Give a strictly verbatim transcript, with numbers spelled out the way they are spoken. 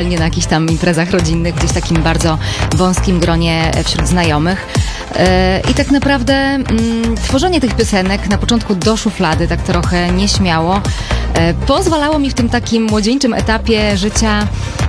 specjalnie na jakichś tam imprezach rodzinnych, gdzieś w takim bardzo wąskim gronie wśród znajomych. I tak naprawdę mm, tworzenie tych piosenek na początku do szuflady, tak trochę nieśmiało, pozwalało mi w tym takim młodzieńczym etapie życia